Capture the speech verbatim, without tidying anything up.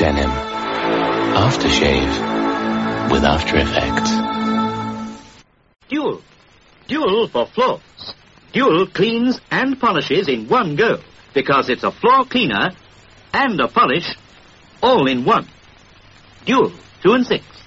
Denim Aftershave with After Effects. Dual. Dual for floors. Dual cleans and polishes in one go because it's a floor cleaner and a polish all in one. Dual two and six.